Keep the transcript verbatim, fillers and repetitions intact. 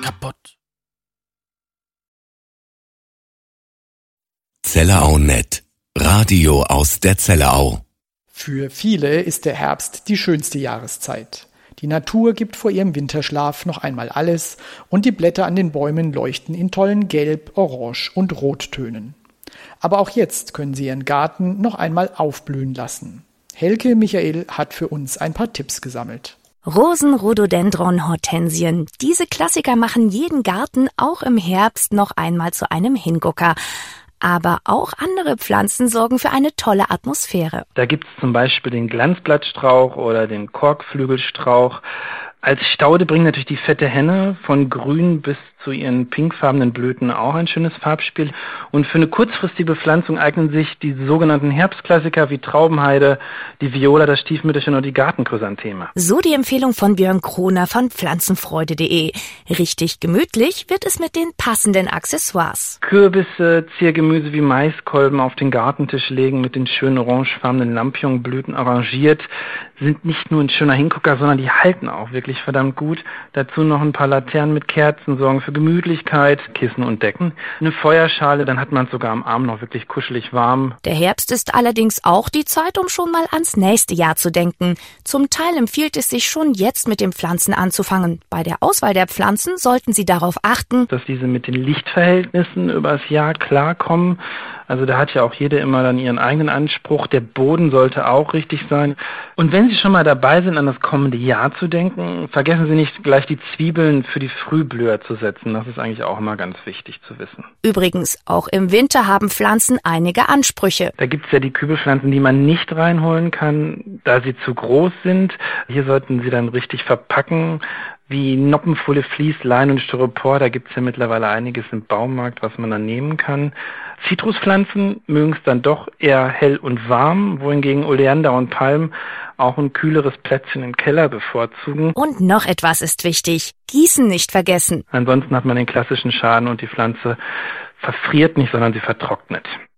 kaputt. Zellerau Net. Radio aus der Zellerau. Für viele ist der Herbst die schönste Jahreszeit. Die Natur gibt vor ihrem Winterschlaf noch einmal alles und die Blätter an den Bäumen leuchten in tollen Gelb-, Orange- und Rottönen. Aber auch jetzt können Sie Ihren Garten noch einmal aufblühen lassen. Helke Michael hat für uns ein paar Tipps gesammelt. Rosen, Rhododendron, Hortensien. Diese Klassiker machen jeden Garten auch im Herbst noch einmal zu einem Hingucker. Aber auch andere Pflanzen sorgen für eine tolle Atmosphäre. Da gibt es zum Beispiel den Glanzblattstrauch oder den Korkflügelstrauch. Als Staude bringt natürlich die fette Henne von grün bis zu ihren pinkfarbenen Blüten auch ein schönes Farbspiel. Und für eine kurzfristige Bepflanzung eignen sich die sogenannten Herbstklassiker wie Traubenheide, die Viola, das Stiefmütterchen und die Gartenchrysantheme. So die Empfehlung von Björn Kroner von pflanzenfreude punkt de. Richtig gemütlich wird es mit den passenden Accessoires. Kürbisse, Ziergemüse wie Maiskolben auf den Gartentisch legen, mit den schönen orangefarbenen Lampion-Blüten arrangiert, sind nicht nur ein schöner Hingucker, sondern die halten auch wirklich verdammt gut. Dazu noch ein paar Laternen mit Kerzen sorgen für Gemütlichkeit, Kissen und Decken. Eine Feuerschale, dann hat man es sogar am Abend noch wirklich kuschelig warm. Der Herbst ist allerdings auch die Zeit, um schon mal ans nächste Jahr zu denken. Zum Teil empfiehlt es sich schon jetzt mit den Pflanzen anzufangen. Bei der Auswahl der Pflanzen sollten Sie darauf achten, dass diese mit den Lichtverhältnissen übers Jahr klarkommen. Also da hat ja auch jede immer dann ihren eigenen Anspruch. Der Boden sollte auch richtig sein. Und wenn Sie schon mal dabei sind, an das kommende Jahr zu denken, vergessen Sie nicht gleich die Zwiebeln für die Frühblüher zu setzen. Das ist eigentlich auch immer ganz wichtig zu wissen. Übrigens, auch im Winter haben Pflanzen einige Ansprüche. Da gibt es ja die Kübelpflanzen, die man nicht reinholen kann, da sie zu groß sind. Hier sollten Sie dann richtig verpacken, wie Noppenfolie, Vlies, Lein und Styropor. Da gibt es ja mittlerweile einiges im Baumarkt, was man dann nehmen kann. Zitruspflanzen mögen es dann doch eher hell und warm, wohingegen Oleander und Palmen auch ein kühleres Plätzchen im Keller bevorzugen. Und noch etwas ist wichtig: Gießen nicht vergessen. Ansonsten hat man den klassischen Schaden und die Pflanze verfriert nicht, sondern sie vertrocknet.